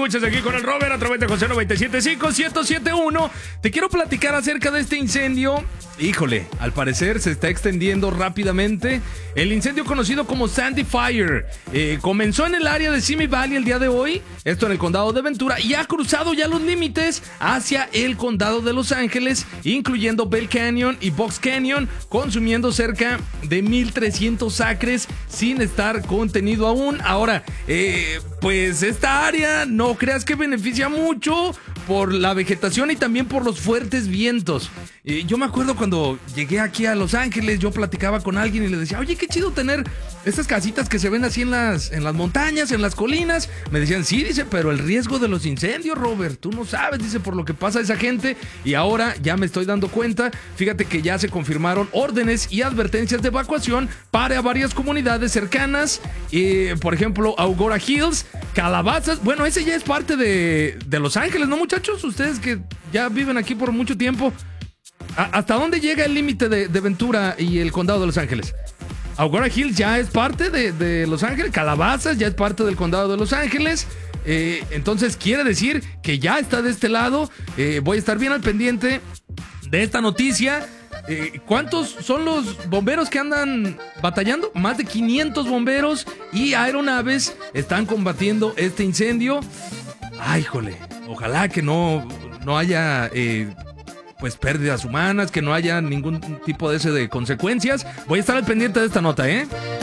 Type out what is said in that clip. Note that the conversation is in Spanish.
escuchas aquí con el Robert a través de José 97.5-1071. Te quiero platicar acerca de este incendio. Híjole, al parecer se está extendiendo rápidamente. El incendio conocido como Sandy Fire comenzó en el área de Simi Valley el día de hoy, esto en el condado de Ventura, y ha cruzado ya los límites hacia el condado de Los Ángeles, incluyendo Bell Canyon y Box Canyon, consumiendo cerca de 1,300 acres sin estar contenido aún. Ahora, pues esta área no creas que beneficia mucho por la vegetación y también por los fuertes vientos. Yo me acuerdo cuando llegué aquí a Los Ángeles, yo platicaba con alguien y le decía, oye, qué chido tener estas casitas que se ven así en las montañas, en las colinas. Me decían, sí, dice, pero el riesgo de los incendios, Robert, tú no sabes, dice, por lo que pasa a esa gente. Y ahora ya me estoy dando cuenta, fíjate que ya se confirmaron órdenes y advertencias de evacuación para varias comunidades cercanas, por ejemplo, Agoura Hills, Calabazas. Bueno, ese ya es parte de Los Ángeles, ¿no, muchachos? Ustedes que ya viven aquí por mucho tiempo. ¿Hasta dónde llega el límite de Ventura y el condado de Los Ángeles? Agoura Hills ya es parte de Los Ángeles. Calabazas ya es parte del condado de Los Ángeles. Entonces quiere decir que ya está de este lado. Voy a estar bien al pendiente de esta noticia. ¿Cuántos son los bomberos que andan batallando? Más de 500 bomberos y aeronaves están combatiendo este incendio. Ay, jole, ojalá que no haya pues pérdidas humanas, que no haya ningún tipo de consecuencias. Voy a estar al pendiente de esta nota,